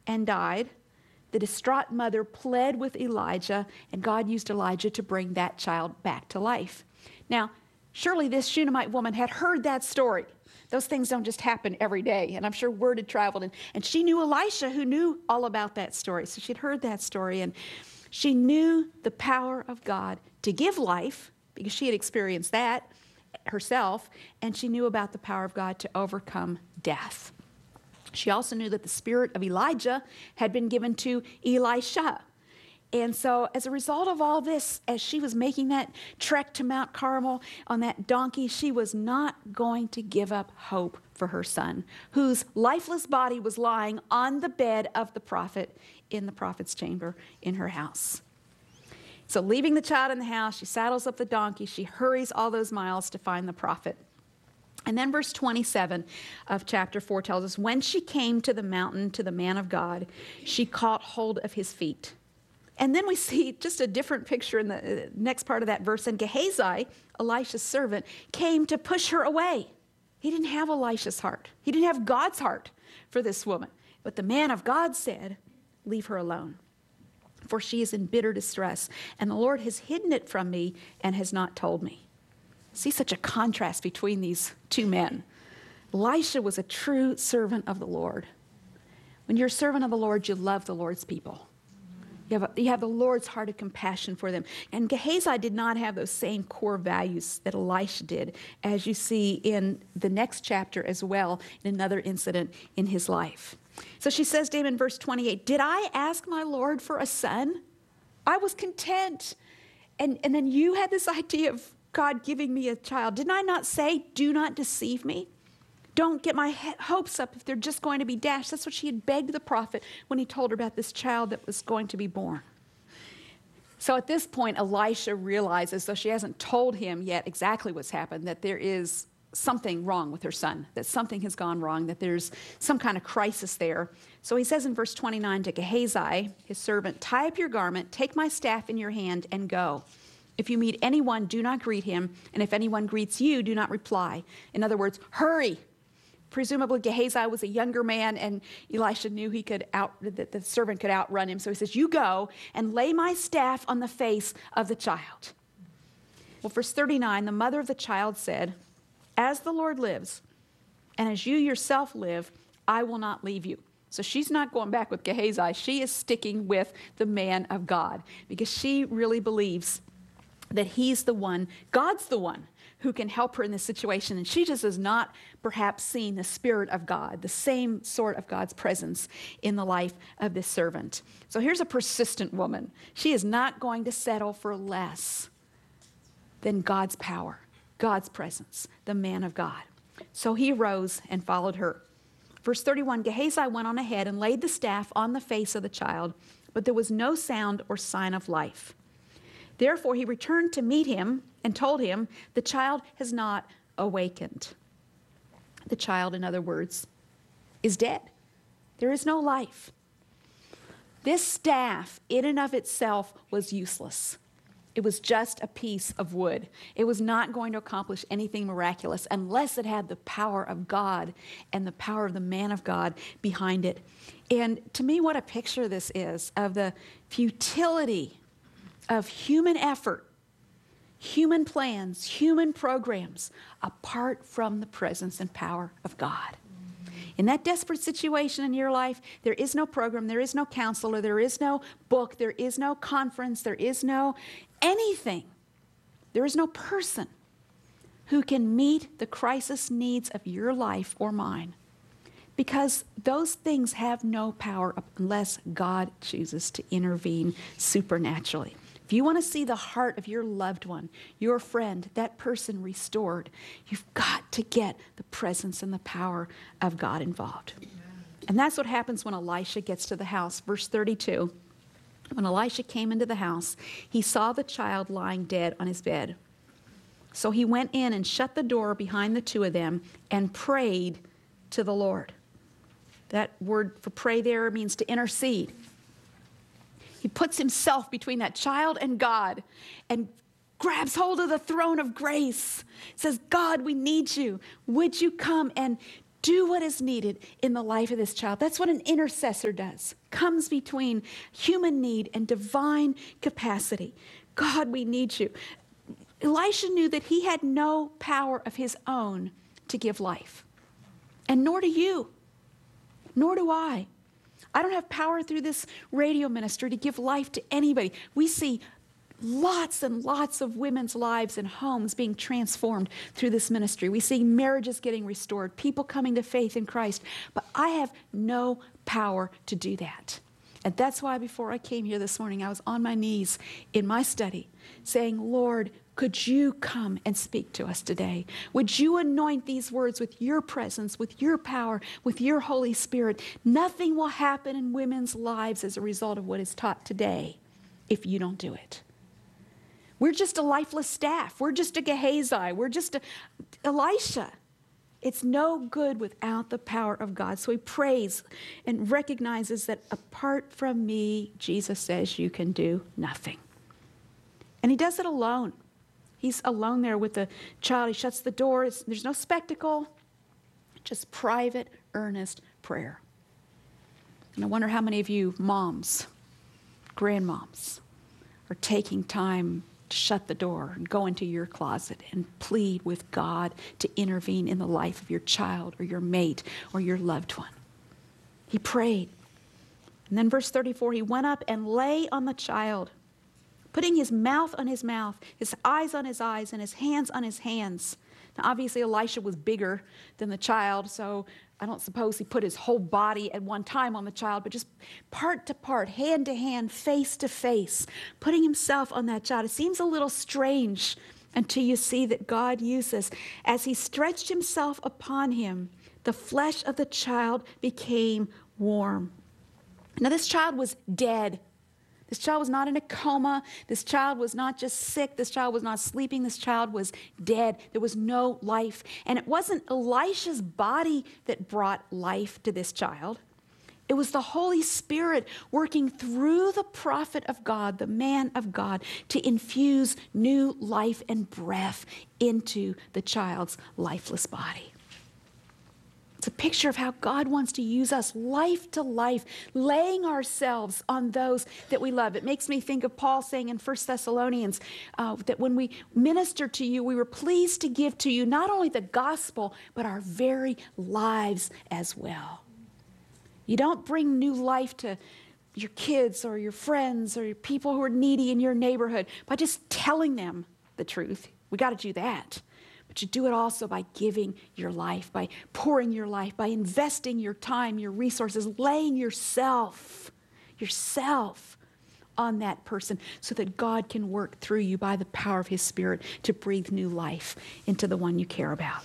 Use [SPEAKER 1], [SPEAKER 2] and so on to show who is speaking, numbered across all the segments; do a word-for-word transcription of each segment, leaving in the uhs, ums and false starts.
[SPEAKER 1] and died. The distraught mother pled with Elijah, and God used Elijah to bring that child back to life. Now, surely this Shunammite woman had heard that story. Those things don't just happen every day, and I'm sure word had traveled. And, and she knew Elisha, who knew all about that story. So she'd heard that story, and she knew the power of God to give life, because she had experienced that herself, and she knew about the power of God to overcome death. She also knew that the spirit of Elijah had been given to Elisha. And so as a result of all this, as she was making that trek to Mount Carmel on that donkey, she was not going to give up hope for her son, whose lifeless body was lying on the bed of the prophet in the prophet's chamber in her house. So leaving the child in the house, she saddles up the donkey. She hurries all those miles to find the prophet. And then verse twenty-seven of chapter four tells us, when she came to the mountain to the man of God, she caught hold of his feet. And then we see just a different picture in the next part of that verse. And Gehazi, Elisha's servant, came to push her away. He didn't have Elisha's heart. He didn't have God's heart for this woman. But the man of God said, leave her alone, for she is in bitter distress, and the Lord has hidden it from me and has not told me. See such a contrast between these two men. Elisha was a true servant of the Lord. When you're a servant of the Lord, you love the Lord's people. You have, a, you have the Lord's heart of compassion for them. And Gehazi did not have those same core values that Elisha did, as you see in the next chapter as well, in another incident in his life. So she says to him in verse twenty-eight, did I ask my Lord for a son? I was content. And, and then you had this idea of God giving me a child. Didn't I not say, do not deceive me? Don't get my hopes up if they're just going to be dashed. That's what she had begged the prophet when he told her about this child that was going to be born. So at this point, Elisha realizes, though she hasn't told him yet exactly what's happened, that there is something wrong with her son, that something has gone wrong, that there's some kind of crisis there. So he says in verse twenty-nine to Gehazi, his servant, tie up your garment, take my staff in your hand, and go. If you meet anyone, do not greet him, and if anyone greets you, do not reply. In other words, hurry. Presumably Gehazi was a younger man, and Elisha knew he could out, that the servant could outrun him. So he says, you go and lay my staff on the face of the child. Well, verse thirty-nine, the mother of the child said, as the Lord lives, and as you yourself live, I will not leave you. So she's not going back with Gehazi. She is sticking with the man of God, because she really believes that he's the one, God's the one who can help her in this situation. And she just has not perhaps seen the Spirit of God, the same sort of God's presence in the life of this servant. So here's a persistent woman. She is not going to settle for less than God's power, God's presence, the man of God. So he rose and followed her. Verse thirty-one, Gehazi went on ahead and laid the staff on the face of the child, but there was no sound or sign of life. Therefore, he returned to meet him and told him, the child has not awakened. The child, in other words, is dead. There is no life. This staff, in and of itself, was useless. It was just a piece of wood. It was not going to accomplish anything miraculous unless it had the power of God and the power of the man of God behind it. And to me, what a picture this is of the futility of human effort, human plans, human programs, apart from the presence and power of God. In that desperate situation in your life, there is no program, there is no counselor, there is no book, there is no conference, there is no anything. There is no person who can meet the crisis needs of your life or mine, because those things have no power unless God chooses to intervene supernaturally. If you want to see the heart of your loved one, your friend, that person restored, you've got to get the presence and the power of God involved. And that's what happens when Elisha gets to the house. Verse thirty-two, when Elisha came into the house, he saw the child lying dead on his bed. So he went in and shut the door behind the two of them and prayed to the Lord. That word for pray there means to intercede. He puts himself between that child and God and grabs hold of the throne of grace. Says, God, we need you. Would you come and do what is needed in the life of this child. That's what an intercessor does. Comes between human need and divine capacity. God, we need you. Elisha knew that he had no power of his own to give life. And nor do you. Nor do I. I don't have power through this radio ministry to give life to anybody. We see lots and lots of women's lives and homes being transformed through this ministry. We see marriages getting restored, people coming to faith in Christ. But I have no power to do that. And that's why before I came here this morning, I was on my knees in my study saying, Lord, could you come and speak to us today? Would you anoint these words with your presence, with your power, with your Holy Spirit? Nothing will happen in women's lives as a result of what is taught today if you don't do it. We're just a lifeless staff. We're just a Gehazi. We're just a Elisha. It's no good without the power of God. So he prays and recognizes that apart from me, Jesus says, you can do nothing. And he does it alone. He's alone there with the child. He shuts the door. There's no spectacle, just private, earnest prayer. And I wonder how many of you moms, grandmoms, are taking time to shut the door and go into your closet and plead with God to intervene in the life of your child or your mate or your loved one. He prayed. And then verse thirty-four, he went up and lay on the child, putting his mouth on his mouth, his eyes on his eyes, and his hands on his hands. Now, obviously, Elisha was bigger than the child, so I don't suppose he put his whole body at one time on the child, but just part to part, hand to hand, face to face, putting himself on that child. It seems a little strange until you see that God uses. As he stretched himself upon him, the flesh of the child became warm. Now, this child was dead. This child was not in a coma. This child was not just sick. This child was not sleeping. This child was dead. There was no life. And it wasn't Elisha's body that brought life to this child. It was the Holy Spirit working through the prophet of God, the man of God, to infuse new life and breath into the child's lifeless body. It's a picture of how God wants to use us life to life, laying ourselves on those that we love. It makes me think of Paul saying in First Thessalonians uh, that when we minister to you, we were pleased to give to you not only the gospel, but our very lives as well. You don't bring new life to your kids or your friends or your people who are needy in your neighborhood by just telling them the truth. We got to do that. But you do it also by giving your life, by pouring your life, by investing your time, your resources, laying yourself, yourself on that person so that God can work through you by the power of his Spirit to breathe new life into the one you care about.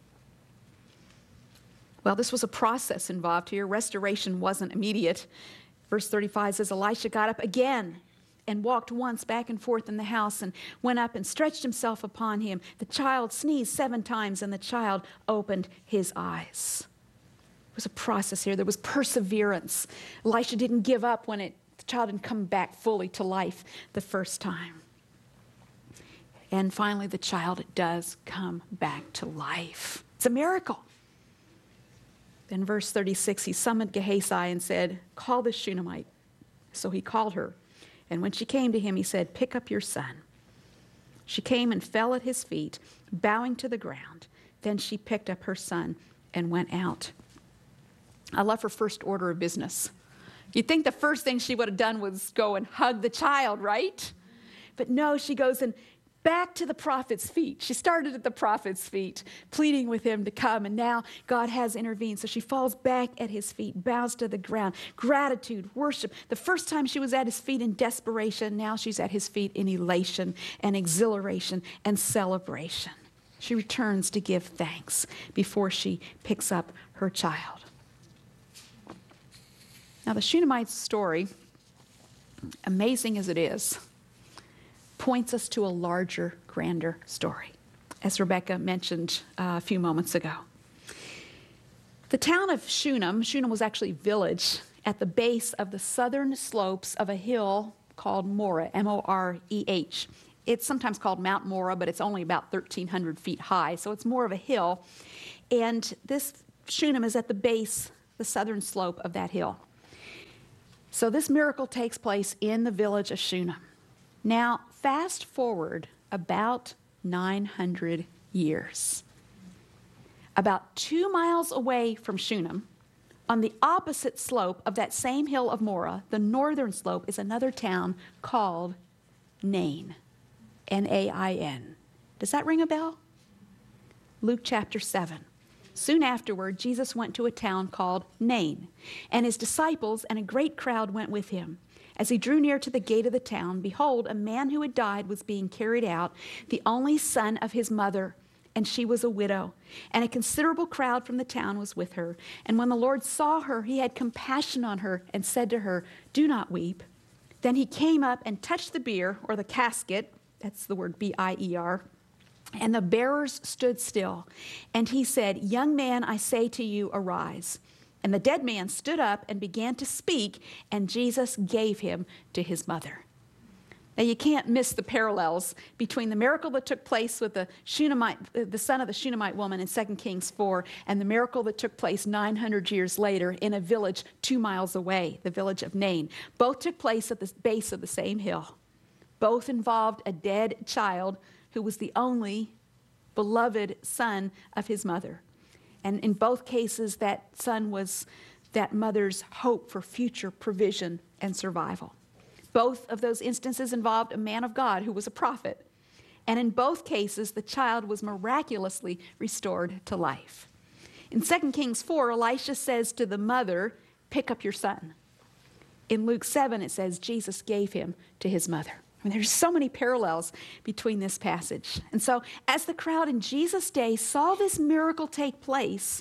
[SPEAKER 1] Well, this was a process involved here. Restoration wasn't immediate. Verse thirty-five says, Elisha got up again and walked once back and forth in the house and went up and stretched himself upon him. The child sneezed seven times and the child opened his eyes. There was a process here. There was perseverance. Elisha didn't give up when it, the child didn't come back fully to life the first time. And finally, the child does come back to life. It's a miracle. Then verse thirty-six, he summoned Gehazi and said, call the Shunammite. So he called her. And when she came to him, he said, pick up your son. She came and fell at his feet, bowing to the ground. Then she picked up her son and went out. I love her first order of business. You'd think the first thing she would have done was go and hug the child, right? But no, she goes and back to the prophet's feet. She started at the prophet's feet, pleading with him to come, and now God has intervened. So she falls back at his feet, bows to the ground. Gratitude, worship. The first time she was at his feet in desperation, now she's at his feet in elation and exhilaration and celebration. She returns to give thanks before she picks up her child. Now, the Shunammite story, amazing as it is, points us to a larger, grander story, as Rebecca mentioned uh, a few moments ago. The town of Shunem, Shunem was actually a village at the base of the southern slopes of a hill called Moreh, M O R E H. It's sometimes called Mount Moreh, but it's only about thirteen hundred feet high, so it's more of a hill. And this Shunem is at the base, the southern slope of that hill. So this miracle takes place in the village of Shunem. Now, fast forward about nine hundred years. About two miles away from Shunem, on the opposite slope of that same hill of Moreh, the northern slope, is another town called Nain. N A I N. Does that ring a bell? Luke chapter seven. Soon afterward, Jesus went to a town called Nain, and his disciples and a great crowd went with him. As he drew near to the gate of the town, behold, a man who had died was being carried out, the only son of his mother, and she was a widow. And a considerable crowd from the town was with her. And when the Lord saw her, he had compassion on her and said to her, "Do not weep." Then he came up and touched the bier, or the casket, that's the word B I E R, and the bearers stood still. And he said, "Young man, I say to you, arise." And the dead man stood up and began to speak, and Jesus gave him to his mother. Now, you can't miss the parallels between the miracle that took place with the Shunammite, the son of the Shunammite woman in Second Kings four, and the miracle that took place nine hundred years later in a village two miles away, the village of Nain. Both took place at the base of the same hill. Both involved a dead child who was the only beloved son of his mother. And in both cases, that son was that mother's hope for future provision and survival. Both of those instances involved a man of God who was a prophet. And in both cases, the child was miraculously restored to life. In Second Kings four, Elisha says to the mother, "Pick up your son." In Luke seven, it says Jesus gave him to his mother. I mean, there's so many parallels between this passage. And so as the crowd in Jesus' day saw this miracle take place,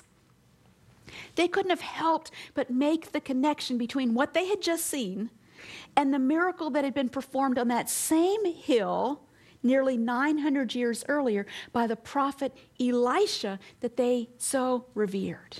[SPEAKER 1] they couldn't have helped but make the connection between what they had just seen and the miracle that had been performed on that same hill nearly nine hundred years earlier by the prophet Elisha that they so revered.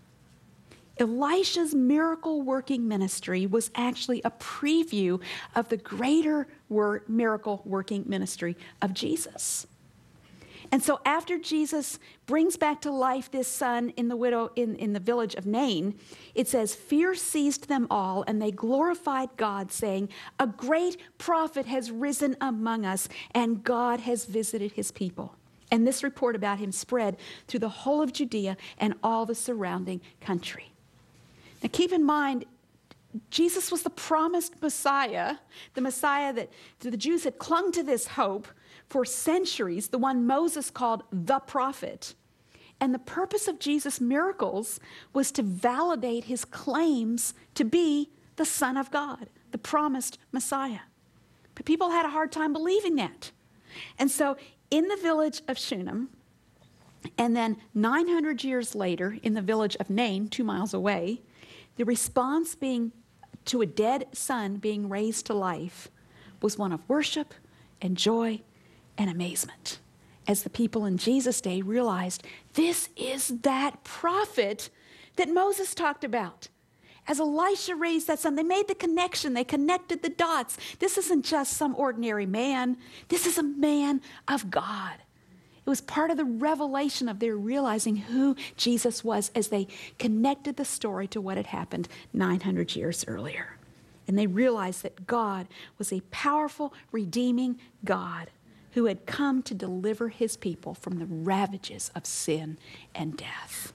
[SPEAKER 1] Elisha's miracle-working ministry was actually a preview of the greater wor- miracle-working ministry of Jesus. And so after Jesus brings back to life this son in the widow in, in the village of Nain, it says, "Fear seized them all, and they glorified God, saying, 'A great prophet has risen among us, and God has visited his people.' And this report about him spread through the whole of Judea and all the surrounding country." Now keep in mind, Jesus was the promised Messiah, the Messiah that the Jews had clung to this hope for centuries, the one Moses called the prophet. And the purpose of Jesus' miracles was to validate his claims to be the Son of God, the promised Messiah. But people had a hard time believing that. And so in the village of Shunem, and then nine hundred years later in the village of Nain, two miles away, the response being to a dead son being raised to life was one of worship and joy and amazement, as the people in Jesus' day realized this is that prophet that Moses talked about. As Elisha raised that son, they made the connection. They connected the dots. This isn't just some ordinary man. This is a man of God. It was part of the revelation of their realizing who Jesus was as they connected the story to what had happened nine hundred years earlier. And they realized that God was a powerful, redeeming God who had come to deliver his people from the ravages of sin and death.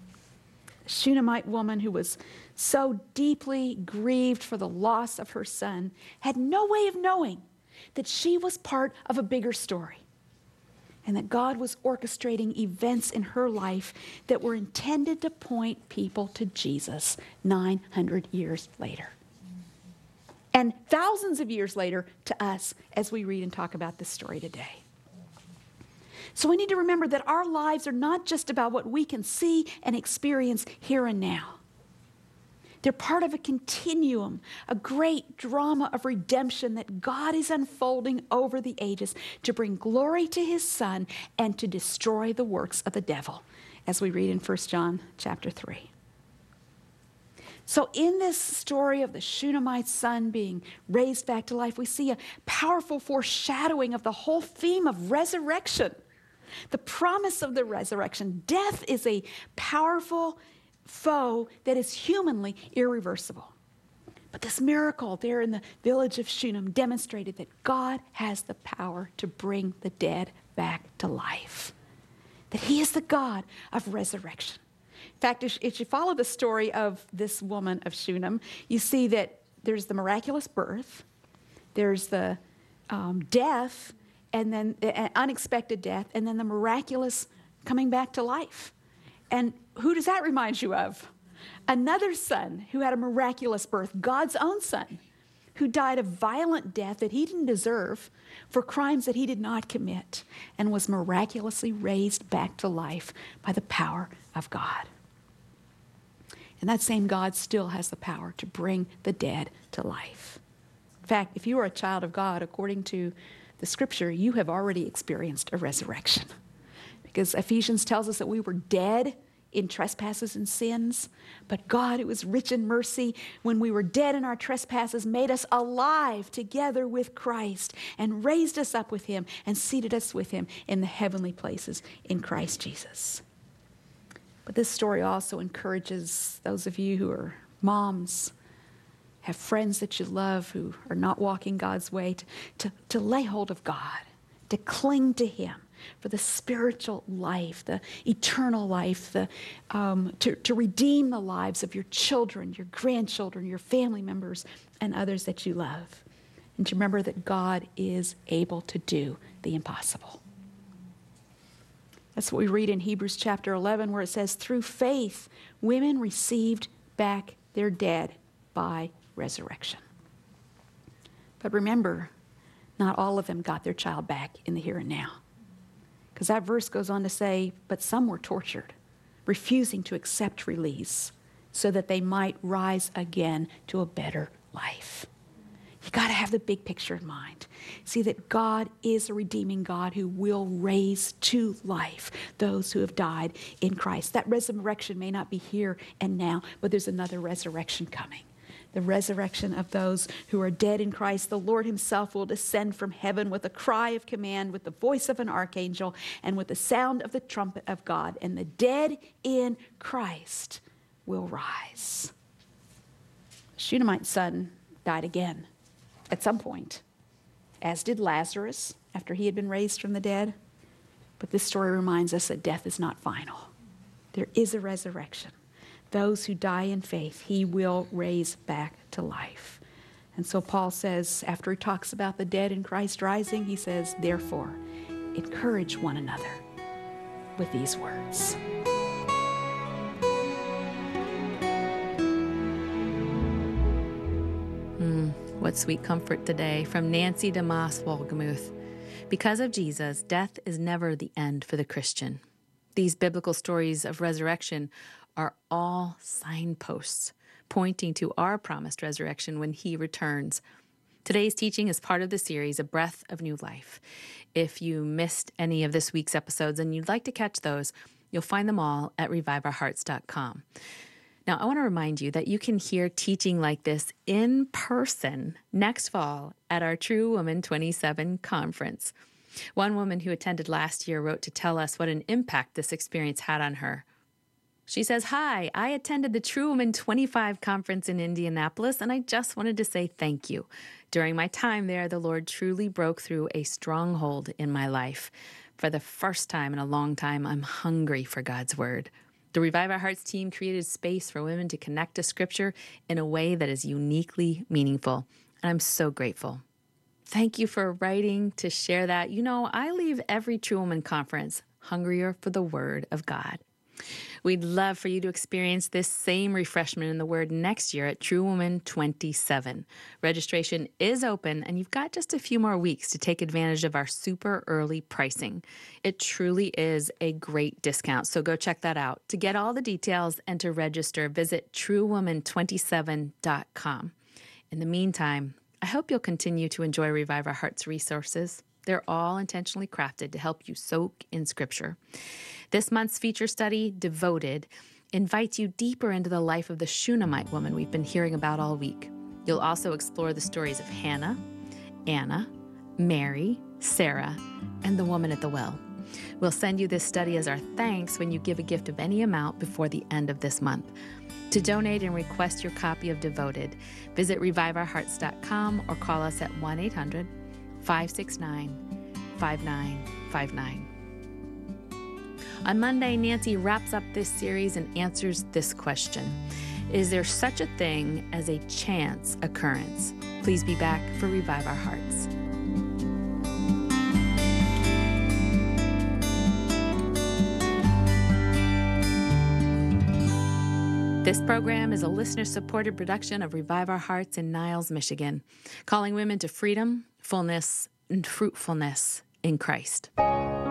[SPEAKER 1] The Shunammite woman, who was so deeply grieved for the loss of her son, had no way of knowing that she was part of a bigger story, and that God was orchestrating events in her life that were intended to point people to Jesus nine hundred years later. And thousands of years later to us as we read and talk about this story today. So we need to remember that our lives are not just about what we can see and experience here and now. They're part of a continuum, a great drama of redemption that God is unfolding over the ages to bring glory to his Son and to destroy the works of the devil, as we read in First John chapter three. So in this story of the Shunammite son being raised back to life, we see a powerful foreshadowing of the whole theme of resurrection, The promise of the resurrection. Death is a powerful foe that is humanly irreversible. But this miracle there in the village of Shunem demonstrated that God has the power to bring the dead back to life. That he is the God of resurrection. In fact, if you follow the story of this woman of Shunem, you see that there's the miraculous birth, there's the um, death, and then uh, unexpected death, and then the miraculous coming back to life. And who does that remind you of? Another son who had a miraculous birth, God's own son, who died a violent death that he didn't deserve for crimes that he did not commit, and was miraculously raised back to life by the power of God. And that same God still has the power to bring the dead to life. In fact, if you are a child of God, according to the scripture, you have already experienced a resurrection. Because Ephesians tells us that we were dead in trespasses and sins, but God, who is rich in mercy, when we were dead in our trespasses, made us alive together with Christ and raised us up with him and seated us with him in the heavenly places in Christ Jesus. But this story also encourages those of you who are moms, have friends that you love who are not walking God's way, to, to, to lay hold of God, to cling to him for the spiritual life, the eternal life, the, um, to, to redeem the lives of your children, your grandchildren, your family members, and others that you love. And to remember that God is able to do the impossible. That's what we read in Hebrews chapter eleven, where it says, through faith, women received back their dead by resurrection. But remember, not all of them got their child back in the here and now. Because that verse goes on to say, but some were tortured, refusing to accept release so that they might rise again to a better life. You got to have the big picture in mind. See that God is a redeeming God who will raise to life those who have died in Christ. That resurrection may not be here and now, but there's another resurrection coming. The resurrection of those who are dead in Christ. The Lord himself will descend from heaven with a cry of command, with the voice of an archangel, and with the sound of the trumpet of God. And the dead in Christ will rise. Shunammite's son died again at some point, as did Lazarus after he had been raised from the dead. But this story reminds us that death is not final. There is a resurrection. Those who die in faith, he will raise back to life. And so Paul says, after he talks about the dead in Christ rising, he says, therefore, encourage one another with these words.
[SPEAKER 2] Mm, what sweet comfort today from Nancy DeMoss Wolgemuth. Because of Jesus, death is never the end for the Christian. These biblical stories of resurrection are all signposts pointing to our promised resurrection when he returns. Today's teaching is part of the series, A Breath of New Life. If you missed any of this week's episodes and you'd like to catch those, you'll find them all at revive our hearts dot com. Now, I want to remind you that you can hear teaching like this in person next fall at our True Woman twenty-seven conference. One woman who attended last year wrote to tell us what an impact this experience had on her. She says, hi, I attended the True Woman twenty-five conference in Indianapolis, and I just wanted to say thank you. During my time there, the Lord truly broke through a stronghold in my life. For the first time in a long time, I'm hungry for God's word. The Revive Our Hearts team created space for women to connect to Scripture in a way that is uniquely meaningful, and I'm so grateful. Thank you for writing to share that. You know, I leave every True Woman conference hungrier for the Word of God. We'd love for you to experience this same refreshment in the Word next year at True Woman twenty-seven. Registration is open, and you've got just a few more weeks to take advantage of our super early pricing. It truly is a great discount, so go check that out. To get all the details and to register, visit true woman twenty-seven dot com. In the meantime, I hope you'll continue to enjoy Revive Our Hearts resources. They're all intentionally crafted to help you soak in Scripture. This month's feature study, Devoted, invites you deeper into the life of the Shunammite woman we've been hearing about all week. You'll also explore the stories of Hannah, Anna, Mary, Sarah, and the woman at the well. We'll send you this study as our thanks when you give a gift of any amount before the end of this month. To donate and request your copy of Devoted, visit revive our hearts dot com or call us at one eight hundred, five six nine, five nine five nine. On Monday, Nancy wraps up this series and answers this question: is there such a thing as a chance occurrence? Please be back for Revive Our Hearts. This program is a listener-supported production of Revive Our Hearts in Niles, Michigan, calling women to freedom, fullness, and fruitfulness in Christ.